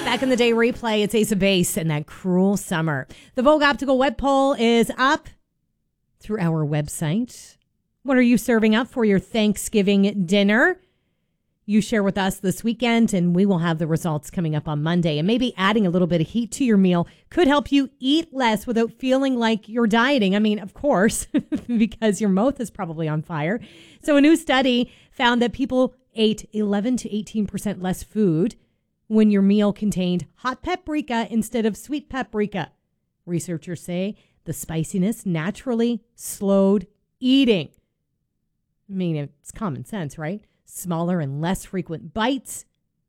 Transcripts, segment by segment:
Back in the day replay, it's Ace of Base and That Cruel Summer. The Vogue Optical Web Poll is up through our website. What are you serving up for your Thanksgiving dinner? You share with us this weekend, and we will have the results coming up on Monday. And maybe adding a little bit of heat to your meal could help you eat less without feeling like you're dieting. I mean, of course, because your mouth is probably on fire. So a new study found that people ate 11 to 18% less food when your meal contained hot paprika instead of sweet paprika. Researchers say the spiciness naturally slowed eating. I mean, it's common sense, right? Smaller and less frequent bites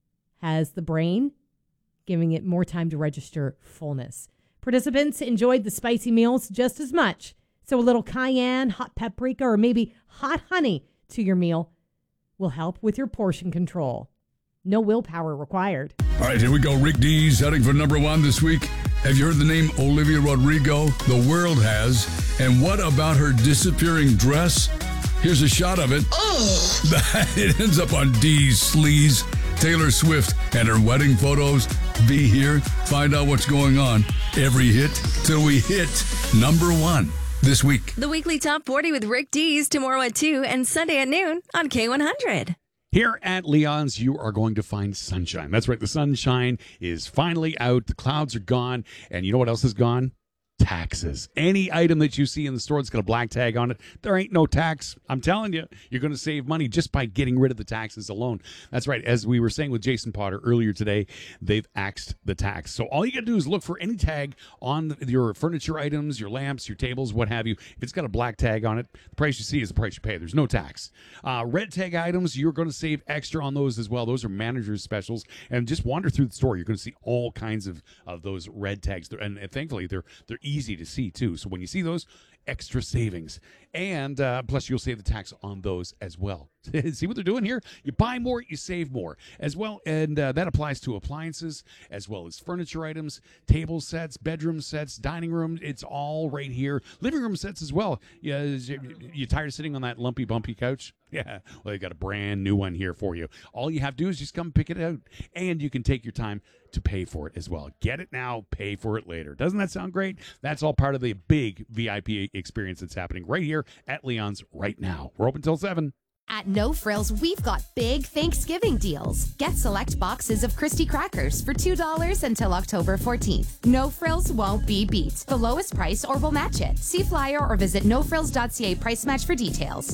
has the brain, giving it more time to register fullness. Participants enjoyed the spicy meals just as much. So a little cayenne, hot paprika, or maybe hot honey to your meal will help with your portion control. No willpower required. All right, here we go. Rick Dees heading for number one this week. Have you heard the name Olivia Rodrigo? The world has. And what about her disappearing dress? Here's a shot of it. Oh! It ends up on Dee's sleaze. Taylor Swift and her wedding photos. Be here. Find out what's going on. Every hit till we hit number one this week. The weekly Top 40 with Rick Dees tomorrow at 2 and Sunday at noon on K100. Here at Leon's, you are going to find sunshine. That's right. The sunshine is finally out. The clouds are gone. And you know what else is gone? Taxes. Any item that you see in the store that's got a black tag on it, there ain't no tax. I'm telling you, you're going to save money just by getting rid of the taxes alone. That's right. As we were saying with Jason Potter earlier today, they've axed the tax. So all you got to do is look for any tag on your furniture items, your lamps, your tables, what have you. If it's got a black tag on it, the price you see is the price you pay. There's no tax. Red tag items, you're going to save extra on those as well. Those are manager's specials. And just wander through the store. You're going to see all kinds of those red tags. And thankfully, they're easy to see too. So when you see those, extra savings. And plus you'll save the tax on those as well. See what they're doing here? You buy more, you save more as well. And that applies to appliances as well as furniture items, table sets, bedroom sets, dining room. It's all right here. Living room sets as well. Yeah, you tired of sitting on that lumpy, bumpy couch? Yeah, well, you got a brand new one here for you. All you have to do is just come pick it out, and you can take your time to pay for it as well. Get it now, pay for it later. Doesn't that sound great? That's all part of the big VIP experience that's happening right here at Leon's right now. We're open till 7. At No Frills, we've got big Thanksgiving deals. Get select boxes of Christy crackers for $2 until October 14th. No Frills won't be beat. The lowest price or we'll match it. See flyer or visit nofrills.ca price match for details.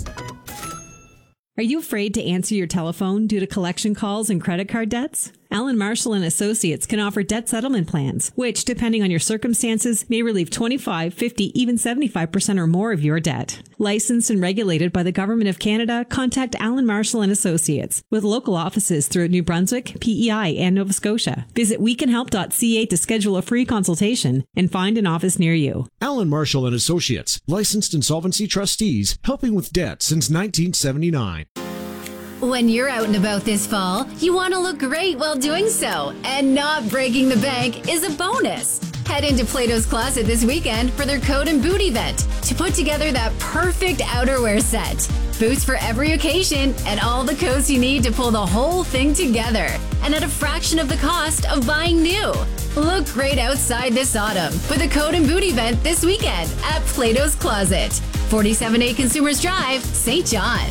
Are you afraid to answer your telephone due to collection calls and credit card debts? Allen Marshall and Associates can offer debt settlement plans, which, depending on your circumstances, may relieve 25, 50, even 75% or more of your debt. Licensed and regulated by the Government of Canada, contact Allen Marshall and Associates with local offices throughout New Brunswick, PEI, and Nova Scotia. Visit wecanhelp.ca to schedule a free consultation and find an office near you. Allen Marshall and Associates, licensed insolvency trustees, helping with debt since 1979. When you're out and about this fall, you want to look great while doing so, and not breaking the bank is a bonus. Head into Plato's Closet this weekend for their coat and boot event to put together that perfect outerwear set. Boots for every occasion and all the coats you need to pull the whole thing together, and at a fraction of the cost of buying new. Look great outside this autumn with a coat and boot event this weekend at Plato's Closet, 47A Consumers Drive, St. John.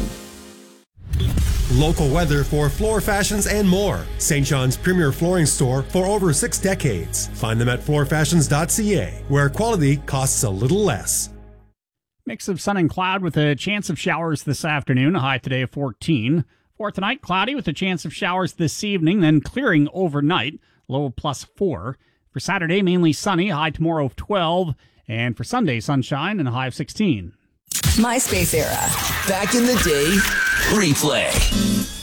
Local weather for floor fashions and more. St. John's premier flooring store for over 6 decades. Find them at floorfashions.ca, where quality costs a little less. Mix of sun and cloud with a chance of showers this afternoon. A high today of 14. For tonight, cloudy with a chance of showers this evening, then clearing overnight. Low +4. For Saturday, mainly sunny. A high tomorrow of 12. And for Sunday, sunshine and a high of 16. MySpace era. Back in the day, replay.